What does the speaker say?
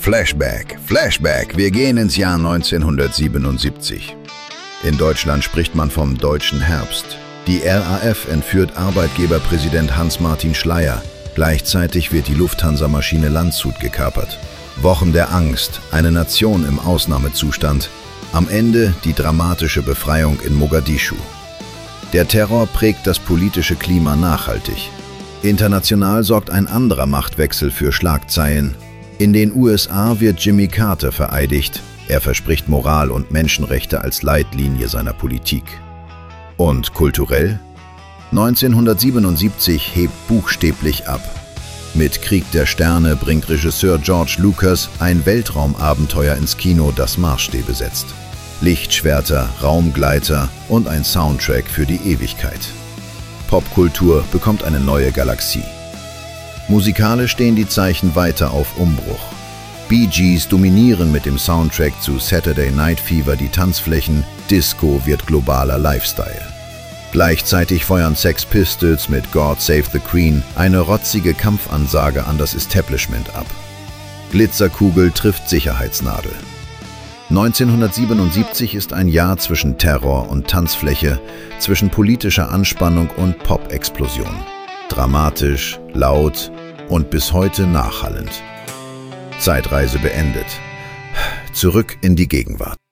Flashback, wir gehen ins Jahr 1977. In Deutschland spricht man vom Deutschen Herbst. Die RAF entführt Arbeitgeberpräsident Hans-Martin Schleyer. Gleichzeitig wird die Lufthansa-Maschine Landshut gekapert. Wochen der Angst, eine Nation im Ausnahmezustand. Am Ende die dramatische Befreiung in Mogadischu. Der Terror prägt das politische Klima nachhaltig. International sorgt ein anderer Machtwechsel für Schlagzeilen. In den USA wird Jimmy Carter vereidigt. Er verspricht Moral und Menschenrechte als Leitlinie seiner Politik. Und kulturell? 1977 hebt buchstäblich ab. Mit Krieg der Sterne bringt Regisseur George Lucas ein Weltraumabenteuer ins Kino, das Maßstäbe setzt. Lichtschwerter, Raumgleiter und ein Soundtrack für die Ewigkeit. Popkultur bekommt eine neue Galaxie. Musikalisch stehen die Zeichen weiter auf Umbruch. Bee Gees dominieren mit dem Soundtrack zu Saturday Night Fever die Tanzflächen, Disco wird globaler Lifestyle. Gleichzeitig feuern Sex Pistols mit God Save the Queen eine rotzige Kampfansage an das Establishment ab. Glitzerkugel trifft Sicherheitsnadel. 1977 ist ein Jahr zwischen Terror und Tanzfläche, zwischen politischer Anspannung und Pop-Explosion. Dramatisch, laut und bis heute nachhallend. Zeitreise beendet. Zurück in die Gegenwart.